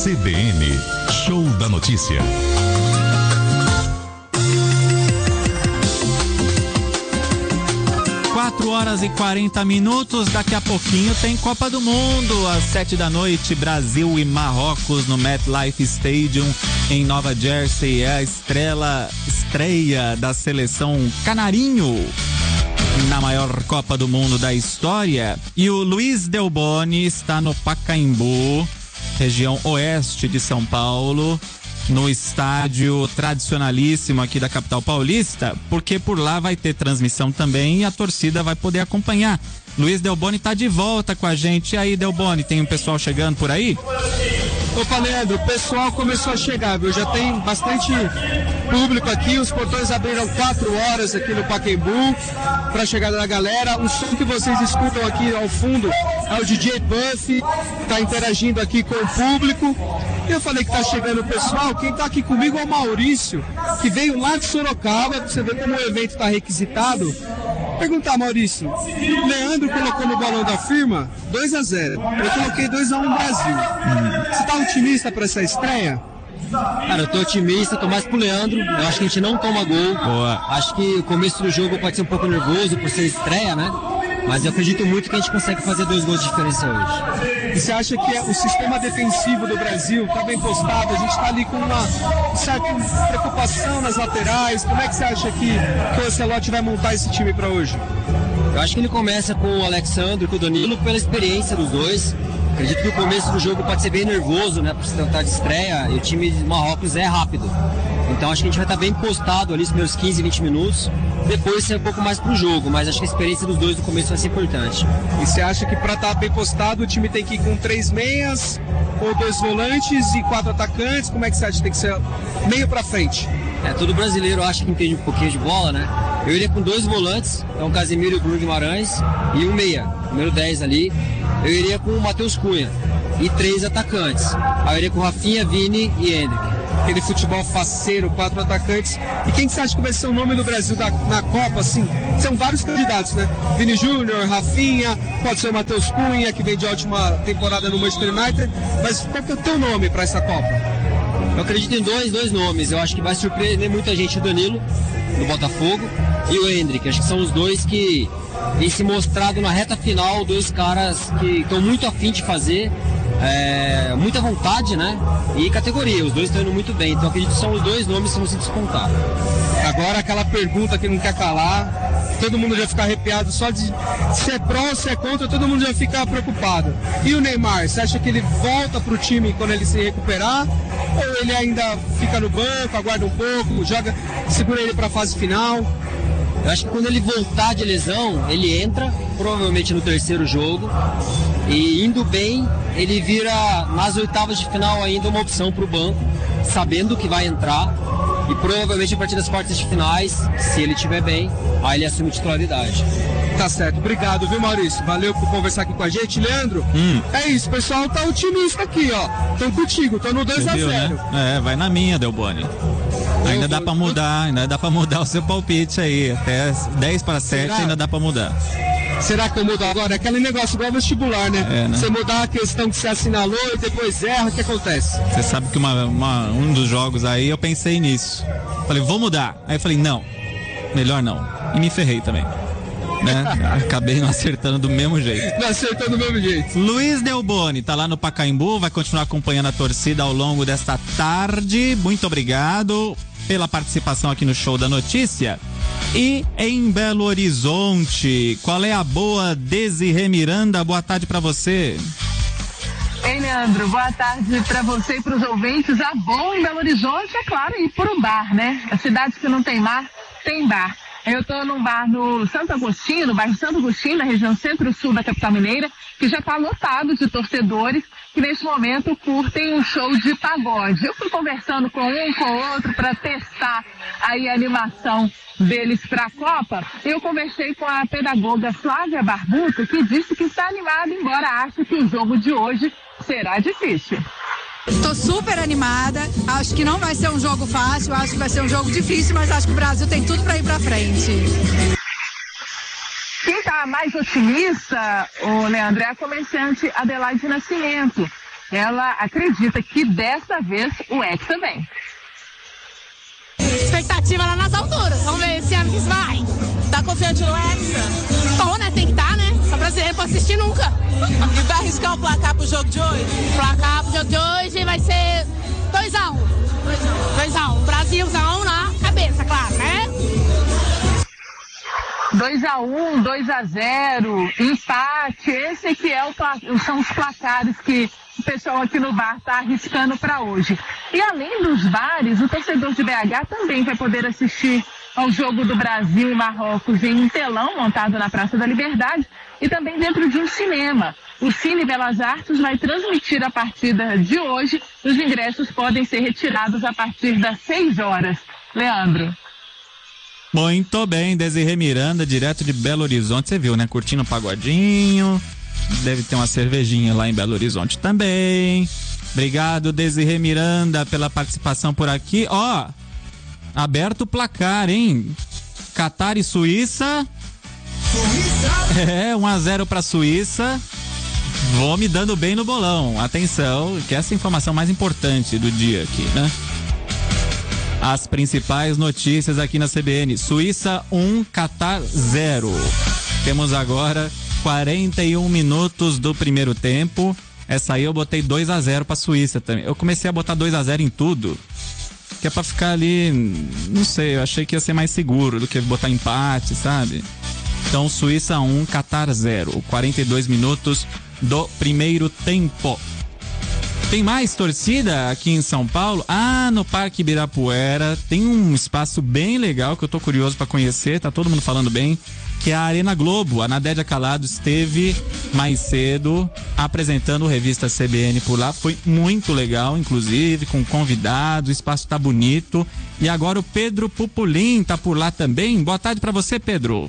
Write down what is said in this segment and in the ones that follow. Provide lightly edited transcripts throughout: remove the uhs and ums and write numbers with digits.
CBN, Show da Notícia. 4h40, daqui a pouquinho tem Copa do Mundo, às 7h, Brasil e Marrocos no MetLife Stadium em Nova Jersey. É a estreia da seleção canarinho na maior Copa do Mundo da história. E o Luiz Delboni está no Pacaembu, região oeste de São Paulo, no estádio tradicionalíssimo aqui da capital paulista, porque por lá vai ter transmissão também e a torcida vai poder acompanhar. Luiz Delboni está de volta com a gente. E aí, Delboni, tem um pessoal chegando por aí? Opa, Leandro, o pessoal começou a chegar, viu? Já tem bastante público aqui, os portões abriram 4 horas aqui no Pacaembu para a chegada da galera. O som que vocês escutam aqui ao fundo é o DJ Buff, tá interagindo aqui com o público. Eu falei que tá chegando o pessoal. Quem tá aqui comigo é o Maurício, que veio lá de Sorocaba, pra você ver como o evento tá requisitado. Perguntar, Maurício, o Leandro colocou no bolão da firma 2-0. Eu coloquei 2-1 Brasil. Você tá otimista para essa estreia? Cara, eu tô otimista, tô mais pro Leandro. Eu acho que a gente não toma gol. Boa. Acho que o começo do jogo pode ser um pouco nervoso por ser estreia, né? Mas eu acredito muito que a gente consegue fazer 2 gols de diferença hoje. E você acha que o sistema defensivo do Brasil está bem postado? A gente está ali com uma certa preocupação nas laterais. Como é que você acha que o Ancelotti vai montar esse time para hoje? Eu acho que ele começa com o Alexandre e com o Danilo pela experiência dos dois. Acredito que o começo do jogo pode ser bem nervoso, né? Por se tratar de estreia, e o time de Marrocos é rápido. Então acho que a gente vai estar bem postado ali os primeiros 15, 20 minutos. Depois ser um pouco mais pro jogo, mas acho que a experiência dos dois no começo vai ser importante. E você acha que para estar bem postado o time tem que ir com 3 meias, ou 2 volantes e 4 atacantes? Como é que você acha que tem que ser meio para frente? Todo brasileiro acha que entende um pouquinho de bola, né? Eu iria com 2 volantes, então Casemiro e o Bruno Guimarães, e um meia, número 10 ali. Eu iria com o Matheus Cunha e 3 atacantes. Aí eu iria com Rafinha, Vini e Endrick. Aquele futebol faceiro, 4 atacantes. E quem que você acha que vai ser o nome do Brasil na Copa, assim? São vários candidatos, né? Vini Júnior, Rafinha, pode ser o Matheus Cunha, que vem de ótima temporada no Manchester United. Mas qual que é o teu nome para essa Copa? Eu acredito em dois nomes. Eu acho que vai surpreender muita gente o Danilo, do Botafogo, e o Endrick. Acho que são os dois que têm se mostrado na reta final, 2 caras que estão muito afim de fazer. Muita vontade, né? E categoria, os dois estão indo muito bem. Então acredito que são os 2 nomes que vão se despontar. Agora aquela pergunta que não quer calar, todo mundo já fica arrepiado só de se é pró ou se é contra, todo mundo já fica preocupado. E o Neymar, você acha que ele volta pro time quando ele se recuperar? Ou ele ainda fica no banco, aguarda um pouco, segura ele pra fase final? Eu acho que quando ele voltar de lesão, ele entra, provavelmente no 3º jogo, e indo bem, ele vira nas oitavas de final ainda uma opção para o banco, sabendo que vai entrar, e provavelmente a partir das quartas de finais, se ele estiver bem, aí ele assume titularidade. Tá certo, obrigado, viu, Maurício? Valeu por conversar aqui com a gente. Leandro, é isso, o pessoal tá otimista aqui, ó. Estão contigo, estão no 2-0. Né? Vai na minha, Delboni. Ainda dá pra mudar o seu palpite aí. Até 10-7 ainda dá pra mudar. Será que eu mudo agora? É aquele negócio igual vestibular, né? Você mudar a questão que você assinalou e depois erra, o que acontece? Você sabe que um dos jogos aí eu pensei nisso. Falei, vou mudar. Aí eu falei, não, melhor não. E me ferrei também. Né? Acabei não acertando do mesmo jeito. Não acertando do mesmo jeito. Luiz Delboni tá lá no Pacaembu, vai continuar acompanhando a torcida ao longo desta tarde. Muito obrigado pela participação aqui no Show da Notícia. E em Belo Horizonte, qual é a boa, Desirê Miranda? Boa tarde pra você. Ei, Leandro, boa tarde para você e para os ouvintes. A boa em Belo Horizonte, é claro, ir para o bar, né? A cidade que não tem mar, tem bar. Eu estou num bar no Santo Agostinho, no bairro Santo Agostinho, na região centro-sul da capital mineira, que já está lotado de torcedores que neste momento curtem um show de pagode. Eu fui conversando com um, com o outro, para testar aí a animação deles para a Copa. Eu conversei com a pedagoga Flávia Barbuto, que disse que está animada, embora ache que o jogo de hoje será difícil. Estou super animada, acho que não vai ser um jogo fácil, acho que vai ser um jogo difícil, mas acho que o Brasil tem tudo para ir para frente. Quem está mais otimista, o Leandro, é a comerciante Adelaide Nascimento. ela acredita que desta vez o Hexa vem. Expectativa lá nas alturas. Vamos ver esse ano que isso vai. Tá confiante no Hexa? Bom, né? Tem que estar, né? Só brasileiro pra assistir nunca. E vai arriscar o placar pro jogo de hoje? O placar pro jogo de hoje vai ser 2-1. 2-1. Brasilzão na cabeça, claro, né? 2-1, 2-0, empate. Esse aqui são os placares que o pessoal aqui no bar está arriscando para hoje. E além dos bares, o torcedor de BH também vai poder assistir ao jogo do Brasil e Marrocos em um telão montado na Praça da Liberdade e também dentro de um cinema. O Cine Belas Artes vai transmitir a partida de hoje. Os ingressos podem ser retirados a partir das 6 horas. Leandro. Muito bem, Desirê Miranda, direto de Belo Horizonte. Você viu, né? Curtindo um pagodinho. Deve ter uma cervejinha lá em Belo Horizonte também. Obrigado, Desirê Miranda, pela participação por aqui. Ó, aberto o placar, hein? Catar e Suíça. 1-0 pra Suíça. Vou me dando bem no bolão. Atenção, que essa é a informação mais importante do dia aqui, né? As principais notícias aqui na CBN. Suíça 1, Catar 0. Temos agora 41 minutos do primeiro tempo. Essa aí eu botei 2-0 pra Suíça também. Eu comecei a botar 2-0 em tudo, que é pra ficar ali, não sei, eu achei que ia ser mais seguro do que botar empate, sabe? Então, Suíça 1, Catar 0. 42 minutos do primeiro tempo. Tem mais torcida aqui em São Paulo? Ah, no Parque Ibirapuera tem um espaço bem legal que eu tô curioso pra conhecer, tá todo mundo falando bem, que é a Arena Globo. A Nadédia Calado esteve mais cedo apresentando a revista CBN por lá, foi muito legal, inclusive, com convidados, o espaço tá bonito. E agora o Pedro Pupulim tá por lá também. Boa tarde pra você, Pedro.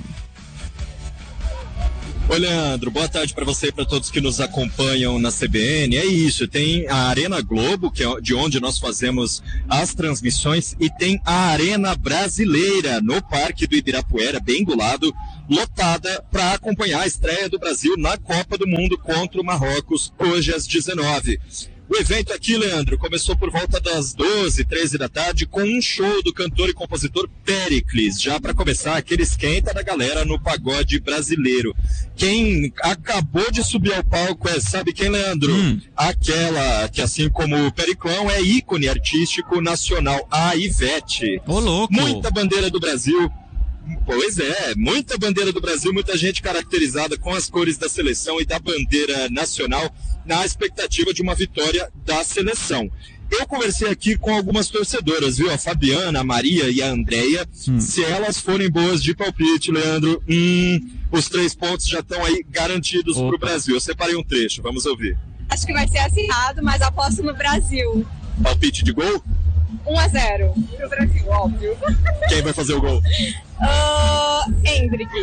Oi, Leandro, boa tarde para você e para todos que nos acompanham na CBN. É isso, tem a Arena Globo, que é de onde nós fazemos as transmissões, e tem a Arena Brasileira, no Parque do Ibirapuera, bem do lado, lotada para acompanhar a estreia do Brasil na Copa do Mundo contra o Marrocos, hoje às 19. O evento aqui, Leandro, começou por volta das 12, 13 da tarde com um show do cantor e compositor Péricles, já para começar aquele esquenta da galera no pagode brasileiro. Quem acabou de subir ao palco sabe quem, Leandro? Aquela que, assim como o Periclão, é ícone artístico nacional, a Ivete. Ô, louco! Muita bandeira do Brasil. Pois é, muita bandeira do Brasil, muita gente caracterizada com as cores da seleção e da bandeira nacional, na expectativa de uma vitória da seleção. Eu conversei aqui com algumas torcedoras, viu? A Fabiana, a Maria e a Andréia. Se elas forem boas de palpite, Leandro, os 3 pontos já estão aí garantidos para o Brasil. Eu separei um trecho, vamos ouvir. Acho que vai ser acirrado, mas aposto no Brasil. Palpite de gol? 1-0 pro Brasil, óbvio. Quem vai fazer o gol? Hendrick.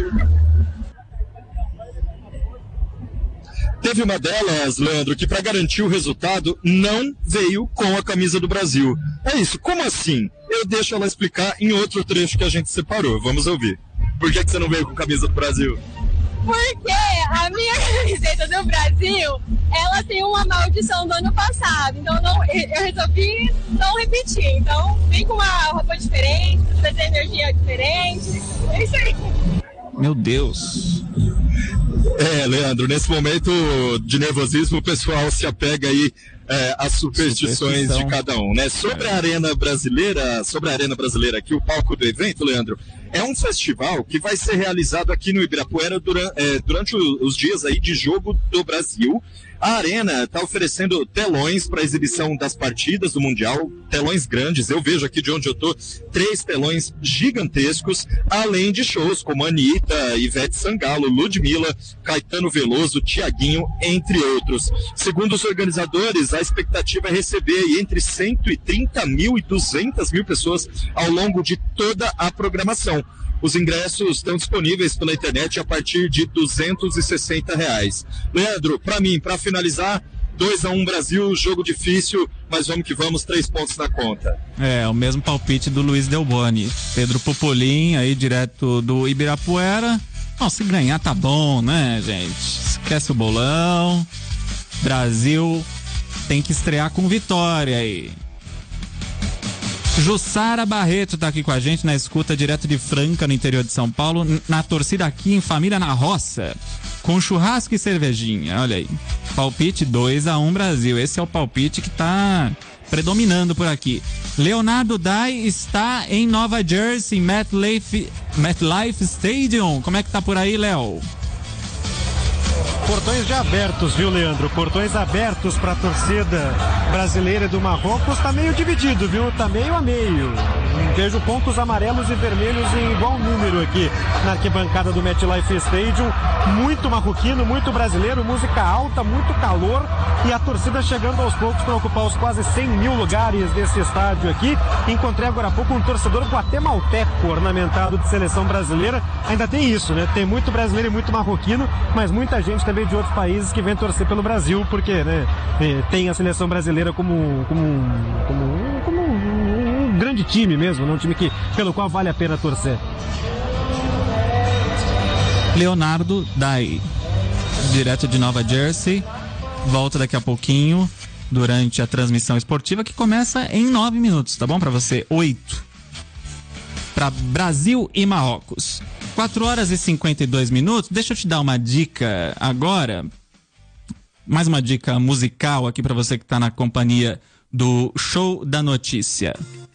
Teve uma delas, Leandro, que para garantir o resultado não veio com a camisa do Brasil. É isso, como assim? Eu deixo ela explicar em outro trecho que a gente separou. Vamos ouvir. Por que você não veio com a camisa do Brasil? Porque a minha camiseta do Brasil, ela tem uma maldição do ano passado. Então eu resolvi não repetir. Então vem com uma roupa diferente, trazer energia diferente. É isso aí. Meu Deus. Leandro, nesse momento de nervosismo, o pessoal se apega aí às superstições de cada um, né? Sobre a Arena Brasileira aqui, o palco do evento, Leandro, é um festival que vai ser realizado aqui no Ibirapuera durante os dias aí de jogo do Brasil. A Arena está oferecendo telões para exibição das partidas do Mundial, telões grandes, eu vejo aqui de onde eu estou, 3 telões gigantescos, além de shows como Anitta, Ivete Sangalo, Ludmilla, Caetano Veloso, Tiaguinho, entre outros. Segundo os organizadores, a expectativa é receber entre 130 mil e 200 mil pessoas ao longo de toda a programação. Os ingressos estão disponíveis pela internet a partir de R$260. Leandro, para finalizar, 2-1 Brasil, jogo difícil, mas vamos que vamos, 3 pontos na conta. O mesmo palpite do Luiz Delboni. Pedro Pupulim, aí direto do Ibirapuera. Bom, se ganhar tá bom, né, gente? Esquece o bolão. Brasil tem que estrear com vitória aí. Jussara Barreto tá aqui com a gente na escuta direto de Franca, no interior de São Paulo, na torcida aqui em Família na Roça, com churrasco e cervejinha, olha aí. Palpite 2-1 Brasil, esse é o palpite que tá predominando por aqui. Leonardo Dai está em Nova Jersey, MetLife Stadium. Como é que tá por aí, Léo? Portões já abertos, viu, Leandro? Portões abertos para a torcida brasileira do Marrocos. Tá meio dividido, viu? Tá meio a meio. Vejo pontos amarelos e vermelhos em igual número aqui na arquibancada do MetLife Stadium. Muito marroquino, muito brasileiro, música alta, muito calor e a torcida chegando aos poucos para ocupar os quase 100 mil lugares desse estádio aqui. Encontrei agora há pouco um torcedor guatemalteco ornamentado de seleção brasileira. Ainda tem isso, né? Tem muito brasileiro e muito marroquino, mas muita gente também de outros países que vem torcer pelo Brasil, porque, né, tem a seleção brasileira como um grande time mesmo, né? Um time pelo qual vale a pena torcer. Leonardo Dai, direto de Nova Jersey, volta daqui a pouquinho durante a transmissão esportiva que começa em 9 minutos, tá bom? Para você, 8 para Brasil e Marrocos. 4 horas e 52 minutos. Deixa eu te dar uma dica agora, mais uma dica musical aqui para você que tá na companhia do Show da Notícia.